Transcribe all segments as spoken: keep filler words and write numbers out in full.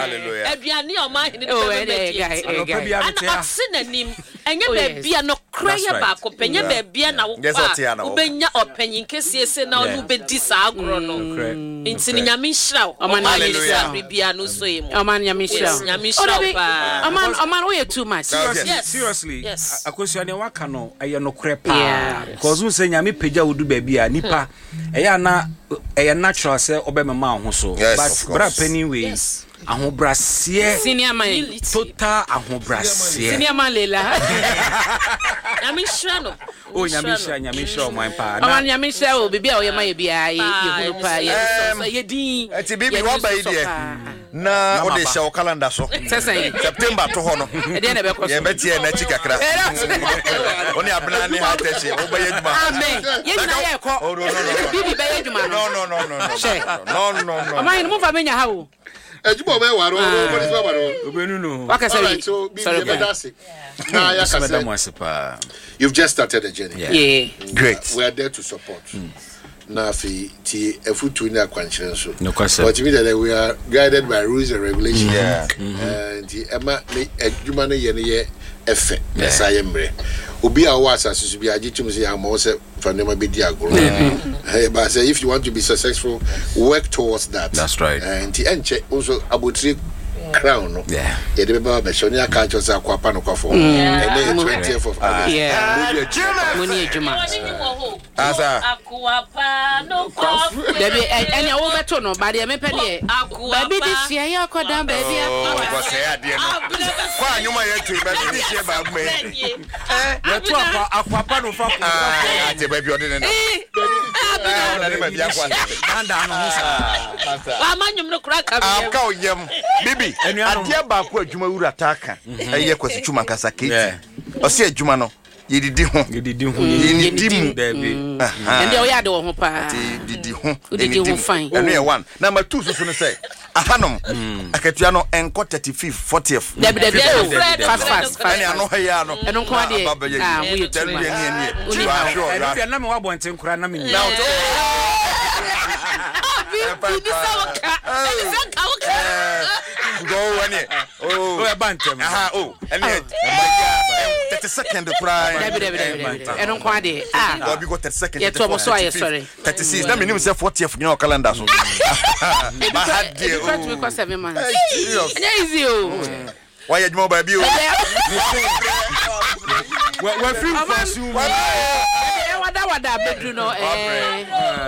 hallelujah aduane o ma hene oh eh ana sinanim enye be bia no kraye ba ko penye be bia na wo benya opanyin kese se na no be di sa agro no ntini nyame hira o ma na hira bia no so yemu o ma nyame hira nyame hira pa o ma o ma we too much seriously akosua ne waka no eye no kre pa cause un se nyame pagya wodu ba bia nipa eye na eye natural se obemema ho so but bra penny way ahobrasie senior man total ahobrasie senior man lela nyame hira no oh nyame hira nyame hira o man pa na nyame hira o bibia o ye ma ye bia ye hunu pa ye so ye din eti bibi wa ba ide na o de show calendar so September to ho no e de na be ko so ye betie na chi kakra oni abna ni ha techi o ba ye djuma amen ye na ye ko bibi ba ye djuma no no no no no no no no amen mo fa menya ha o Ejubo be waro o body so waro obenu no waka say so sorry na ya ka say you've just started the journey yeah, yeah. Great, we are there to support mm. na fi ti efutu ni akwanchire so no question but we that we are guided by rules and regulations yeah and the ema adwuma no ye ne ye efe esa ye mre obi a wa asase so bi agitum se ya mo se fanema be di agoro eh but say if you want to be successful work towards that. That's right. And the enche also abotri crown no yeah ye de be be shoni aka cho say akwapa no kwafo and then twentieth of August yeah moni ejuma asa akwapa no kwafo debi enya wo beto no ba de me pe de baby this year ya kodan baby akwa say ade no kwa anyuma ye tu baby this year ba me eh ye tu akwa akwapa no fa ko ate baby ode ne no na ne baby akwa anda no musa wa manyum no kura ka bi aka oyem bibi ade ba ko adwuma wura taka eye kwasi chuma nkasa keti o se adwuma no yedidi ho yedidi ho yedidi mu baby ende o ya de ho pa yedidi ho yedidi ho fine eno ye one number two so so no say ahanom akatua no enko thirty-fifth fortieth debi debi fast fast fast ene ano ya no eno ko ade ah wo ye tuma uni ha ene na me wa bonte nkura na me ni now to bibi sawka sawka go wani oh o e bantem aha oh ene thirty second cry debi debi debi eno ko ade ah o bi go thirty second ye to mo so aye sorry thirty-six na me nim say fortieth nyina calendar so ba hade o got me ko seven months enya easy o why you mo ba bi o we free for su e wada wada bedru no eh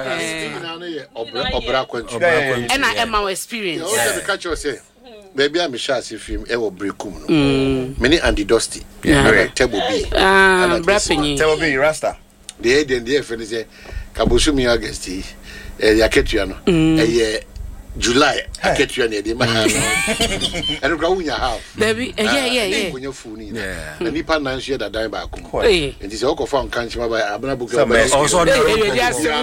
obra kwantu e na e ma experience o se be catch you say baby am sha se film e wo breakum no many and the dusty table b ah brapenyi table b rasta the the the finish say kabosumi August e yaketua no e July aketua ne de ma ha eno kwa unya half baby eh yeah yeah yeah kunya funi na nipa nan so da dan ba ko eh nti se okofo nkan chima ba abana buka ba o so eh eh dia se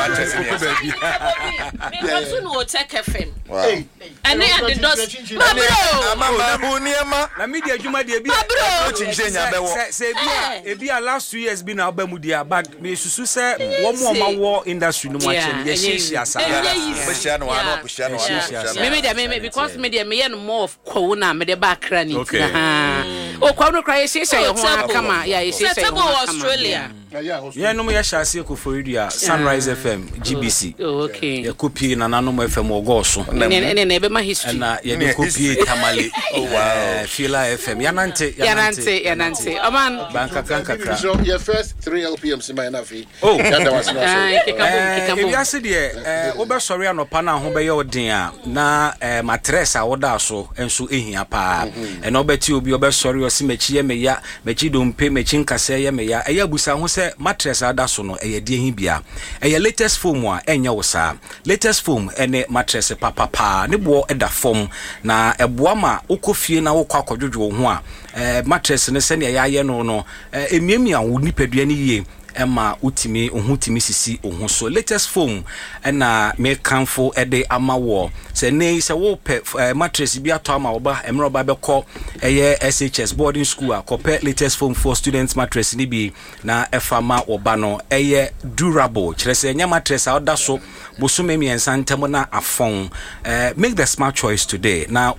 baby because no take F M and and the dust mabro mama huniema na media adwuma de bi o chinche nya bewo se bia e bia last two years bi na ba mu dia but me susu se wo mo ma wo industry no mo achen ye shishi asa be share no ano me me me because me dey me more of corona me dey back run it ha o kwa no cry she she ho kama ya she she ho Australia yeah no me ya shase ko foridua Sunrise F M G B C okay ya copy na nanom F M ogoso ne ne ne be ma history na ya de copy Tamale oh wow Fila F M ya nante ya nante ya nante o man banka kanka kra so your first three L P M si my na fi oh that was not so eh ya se de eh wo be sori anopa na ho be ye odin a na eh mattress a woda so enso ehia pa e na obeti obi obe sori o si mechi ye meya mechi dompe mechi nkase ye meya e ya busa ho se mattress ada so no e ye de hi bia e ye latest foam a enya wo sa latest foam ene mattress papa pa ne bo e da form na eboa ma ukofie na wo kwa kodwodwo ho a eh mattress ne se ne ya ye no no emiemia wo nipadua ne yie ema utimi ohutimi sisi ohun so latest foam na me kanfo ede amawo se nei se wo pe mattress bi ato ama oba emro ba bekọ eye S H S boarding school akope latest foam for students mattress ni bi na efama oba no eye durable kire se nya mattress a oda so bosome miensa ntem na afon make the smart choice today na